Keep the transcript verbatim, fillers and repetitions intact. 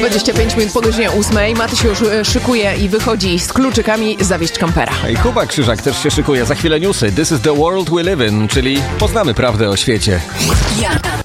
dwadzieścia pięć minut po godzinie ósmej. Maty się już szykuje i wychodzi z kluczykami zawieźć kampera. I Kuba Krzyżak też się szykuje. Za chwilę newsy. This is the world we live in, czyli poznamy prawdę o świecie.